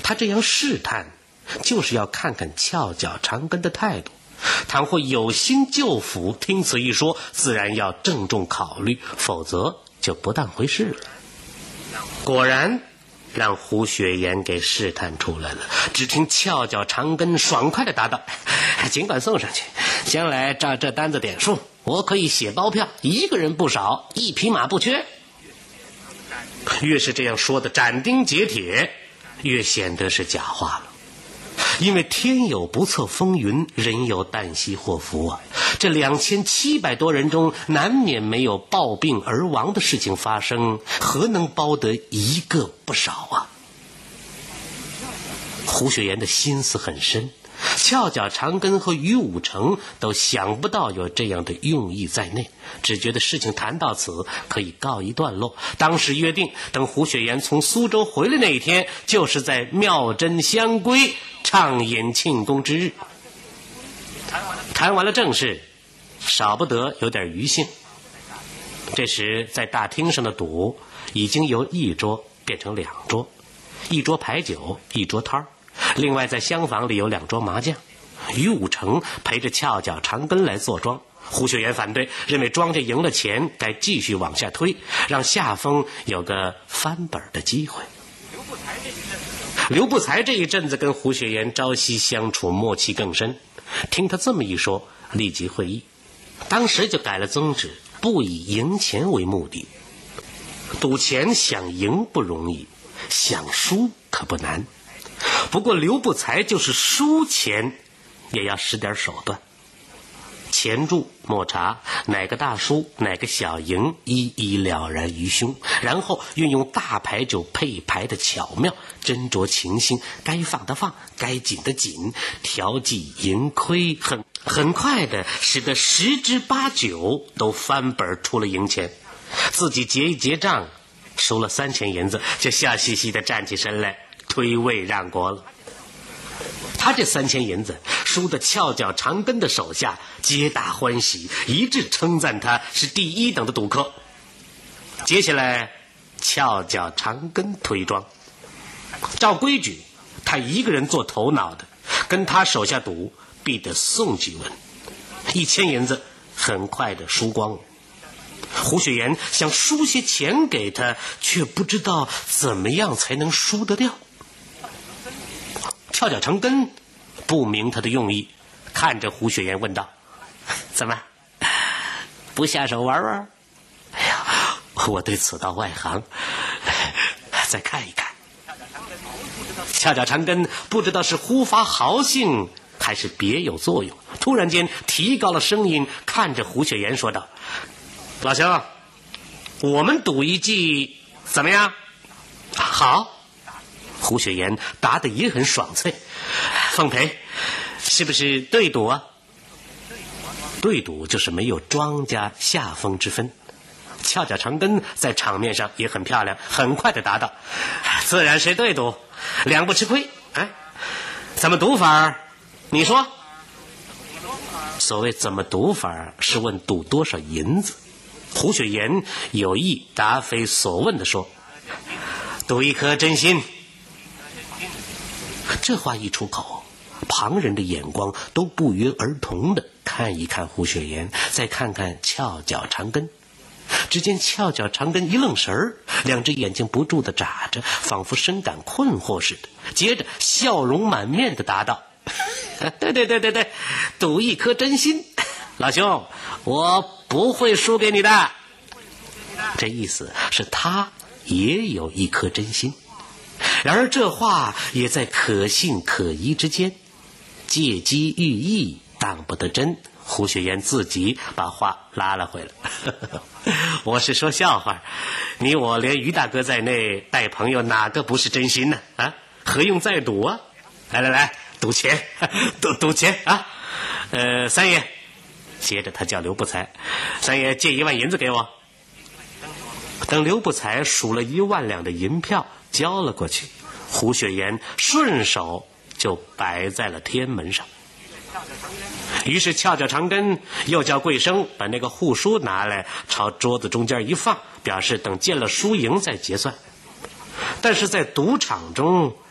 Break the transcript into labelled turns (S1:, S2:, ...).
S1: 他这样试探，就是要看看翘脚长根的态度。倘或有心救府，听此一说，自然要郑重考虑，否则就不当回事了。果然让胡雪岩给试探出来了。只听翘脚长根爽快地答道：尽管送上去，将来照这单子点数，我可以写包票，一个人不少，一匹马不缺。越是这样说的斩钉截铁，越显得是假话了。因为天有不测风云，人有旦夕祸福啊！这2700多人中，难免没有暴病而亡的事情发生，何能包得一个不少啊？胡雪岩的心思很深，翘脚长根和于武成都想不到有这样的用意在内，只觉得事情谈到此可以告一段落。当时约定，等胡雪岩从苏州回来那一天，就是在妙真香闺畅饮庆功之日。谈完了正事，少不得有点余兴。这时在大厅上的赌已经由1桌变成2桌，1桌牌酒，1桌摊儿。另外在厢房里有2桌麻将。于武成陪着翘脚长根来坐庄，胡雪岩反对，认为庄家赢了钱该继续往下推，让夏风有个翻本的机会。刘不才这一阵子跟胡雪岩朝夕相处，默契更深。听他这么一说，立即会意，当时就改了宗旨，不以赢钱为目的。赌钱想赢不容易，想输可不难。不过刘不才就是输钱也要使点手段。前注莫查，哪个大输哪个小赢，一一了然于胸，然后运用大牌酒配牌的巧妙，斟酌情形，该放的放，该紧的紧，调剂盈亏，很快的使得10之8九都翻本出了赢钱。自己结一结账，输了3000银子，就笑嘻嘻的站起身来推位让国了。他这3000银子输得翘脚长根的手下皆大欢喜，一致称赞他是第1等的赌客。接下来翘脚长根推庄，照规矩他一个人做头脑的，跟他手下赌必得送几文，1000银子很快的输光了。胡雪岩想输些钱给他，却不知道怎么样才能输得掉。翘脚长根不明他的用意，看着胡雪岩问道：怎么不下手玩玩？哎呀，我对此道外行，再看一看。翘脚长根不知道是忽发豪兴还是别有作用，突然间提高了声音，看着胡雪岩说道：老兄，我们赌一记怎么样？好。胡雪岩答得也很爽脆。奉陪，是不是对赌啊？对赌就是没有庄家下风之分。翘脚长根在场面上也很漂亮，很快的答道：自然是对赌，2不吃亏。怎么赌法？你说。所谓怎么赌法，是问赌多少银子。胡雪岩有意答非所问的说：赌1颗真心。这话一出口，旁人的眼光都不约而同的看一看胡雪岩，再看看翘脚长根。只见翘脚长根一愣神儿，2只眼睛不住的眨着，仿佛深感困惑似的，接着笑容满面的答道：对，赌1颗真心，老兄，我不会输给你的。这意思是他也有1颗真心。然而这话也在可信可疑之间，借机寓意，当不得真。胡雪岩自己把话拉了回来。我是说笑话，你我连于大哥在内带朋友哪个不是真心呢？何用再赌啊？来，赌钱，赌钱啊！三爷，接着他叫刘不才，三爷借1万银子给我。等刘不才数了1万两的银票交了过去，胡雪岩顺手就摆在了天门上。于是翘脚长根又叫贵生把那个户书拿来，朝桌子中间一放，表示等见了输赢再结算。但是在赌场中